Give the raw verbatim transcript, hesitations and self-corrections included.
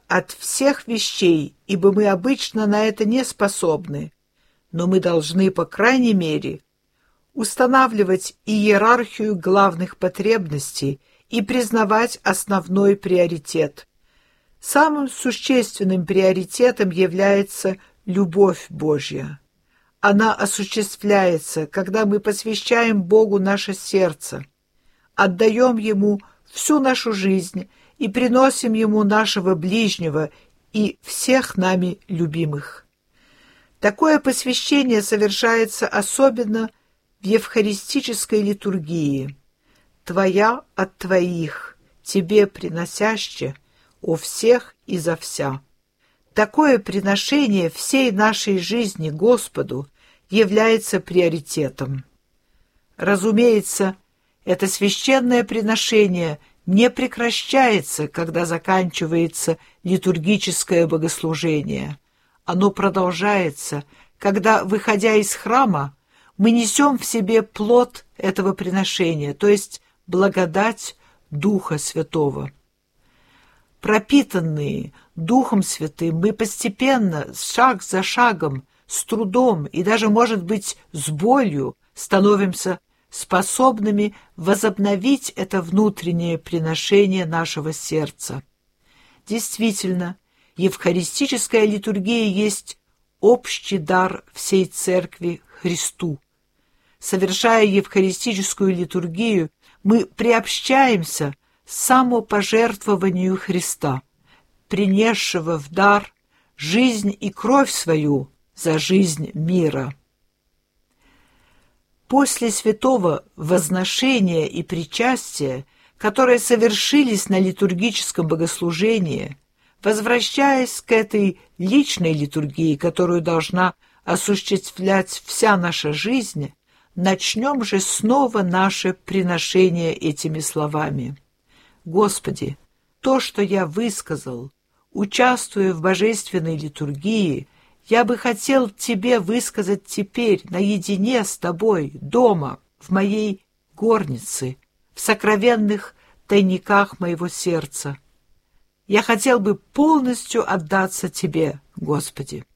от всех вещей, ибо мы обычно на это не способны, но мы должны, по крайней мере, устанавливать иерархию главных потребностей и признавать основной приоритет. Самым существенным приоритетом является любовь Божья. Она осуществляется, когда мы посвящаем Богу наше сердце, отдаем Ему всю нашу жизнь и приносим Ему нашего ближнего и всех нами любимых. Такое посвящение совершается особенно в евхаристической литургии. «Твоя от твоих, тебе приносяще, о всех и за вся». Такое приношение всей нашей жизни Господу является приоритетом. Разумеется, это священное приношение не прекращается, когда заканчивается литургическое богослужение. Оно продолжается, когда, выходя из храма, мы несем в себе плод этого приношения, то есть благодать Духа Святого. Пропитанные Духом Святым, мы постепенно, шаг за шагом, с трудом и даже, может быть, с болью становимся способными возобновить это внутреннее приношение нашего сердца. Действительно, евхаристическая литургия есть общий дар всей Церкви Христу. Совершая евхаристическую литургию, мы приобщаемся самопожертвованию Христа, принесшего в дар жизнь и кровь свою за жизнь мира. После святого возношения и причастия, которые совершились на литургическом богослужении, возвращаясь к этой личной литургии, которую должна осуществлять вся наша жизнь, начнем же снова наше приношение этими словами. Господи, то, что я высказал, участвуя в божественной литургии, я бы хотел Тебе высказать теперь наедине с Тобой, дома, в моей горнице, в сокровенных тайниках моего сердца. Я хотел бы полностью отдаться Тебе, Господи.